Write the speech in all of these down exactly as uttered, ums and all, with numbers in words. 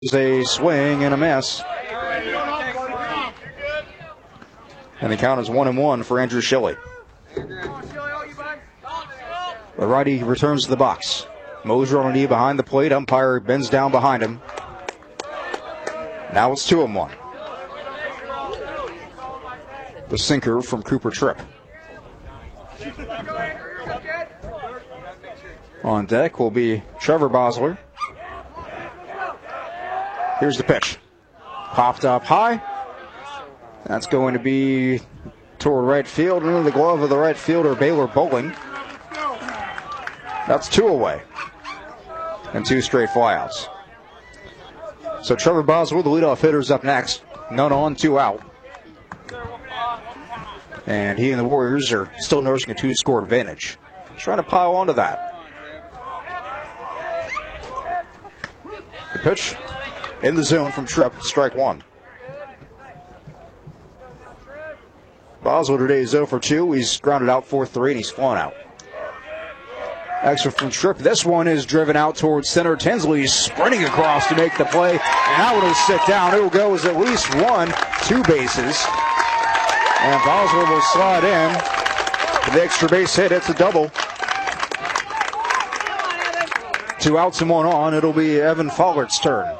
is a swing and a miss. And the count is one and one for Andrew Shilley. The righty returns to the box. Moser on a knee behind the plate. Umpire bends down behind him. Now it's two and one. The sinker from Cooper Tripp. On deck will be Trevor Bosler. Here's the pitch. Popped up high. That's going to be toward right field, into the glove of the right fielder, Baylor Bowling. That's two away. And two straight flyouts. So Trevor Boswell, the leadoff hitter, is up next. None on, two out. And he and the Warriors are still nursing a two-score advantage. Trying to pile onto that. The pitch in the zone from Tripp, strike one. Boswell today is oh for two. He's grounded out four three and he's flown out. Extra from Tripp. This one is driven out towards center. Tinsley sprinting across to make the play. And that one will sit down. It will go as at least one, two bases. And Boswell will slide in. For the extra base hit, it's a double. Two outs and one on. It'll be Evan Follert's turn.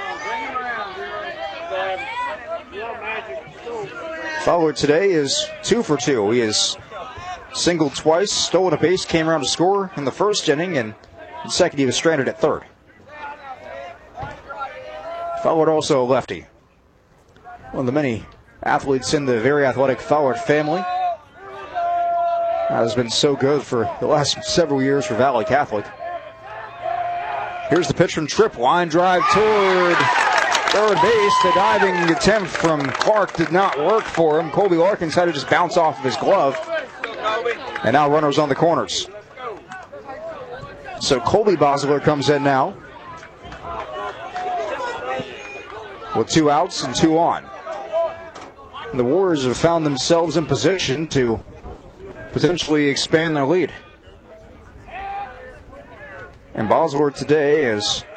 Followed today is two for two. He is singled twice, stolen a base, came around to score in the first inning, and in second he was stranded at third. Followed also a lefty. One of the many athletes in the very athletic Fowler family. Has been so good for the last several years for Valley Catholic. Here's the pitch from Tripp. Line drive toward third base. The diving attempt from Clark did not work for him. Colby Larkins had to just bounce off of his glove. And now runners on the corners. So Colby Bosler comes in now with two outs and two on. And the Warriors have found themselves in position to potentially expand their lead. And Bosler today is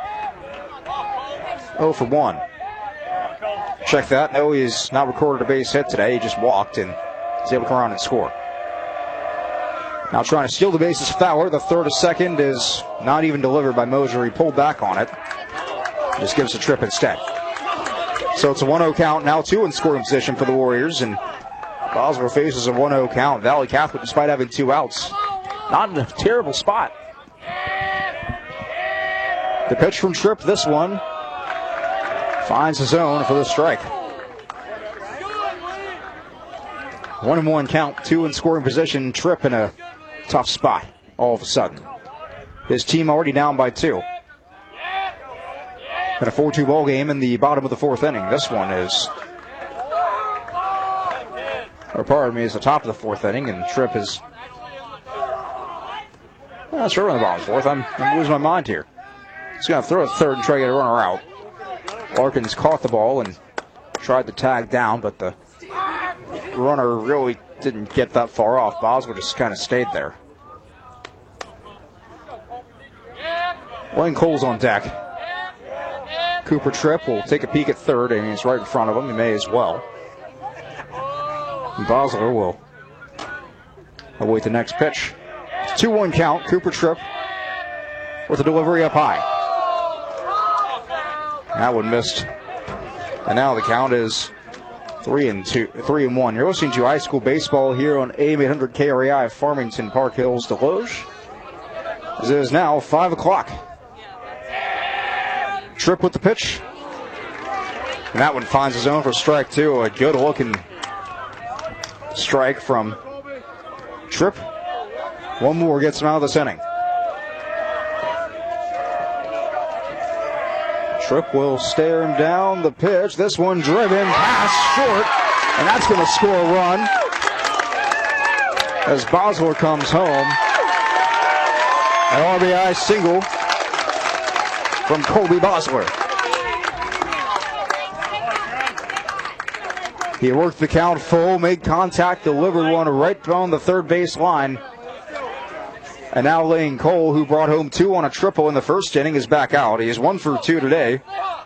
oh for one. Check that. No, he's not recorded a base hit today. He just walked and was able to come around and score. Now trying to steal the bases, Fowler. The throw to second is not even delivered by Moser. He pulled back on it. Just gives a Tripp instead. So it's a one oh count. Now two in scoring position for the Warriors. And Bosler faces a one oh count. Valley Catholic, despite having two outs, not in a terrible spot. The pitch from Tripp, this one, finds the zone for the strike. One and one count, two in scoring position. Tripp in a tough spot all of a sudden. His team already down by two. In a four two ball game in the bottom of the fourth inning. This one is, or pardon me, is the top of the fourth inning, and Tripp is, well, that's right on the bottom of the fourth. I'm, I'm losing my mind here. He's going to throw a third and try to get a runner out. Larkins caught the ball and tried to tag down, but the runner really didn't get that far off. Boswell just kind of stayed there. Wayne Cole's on deck. Cooper Tripp will take a peek at third, and he's right in front of him. He may as well. And Bosler will await the next pitch. two one count. Cooper Tripp with a delivery up high. That one missed. And now the count is three and two, three and one. You're listening to high school baseball here on A M eight hundred K R E I, Farmington, Park Hills, Deloge. As it is now five o'clock. Tripp with the pitch. And that one finds his own for strike two. A good looking strike from Tripp. One more gets him out of this inning. Tripp will stare him down. The pitch. This one driven past short. And that's going to score a run as Bosler comes home. An R B I single from Colby Bosler. He worked the count full, made contact, delivered one right on the third base line. And now Lane Cole, who brought home two on a triple in the first inning, is back out. He is one for two today.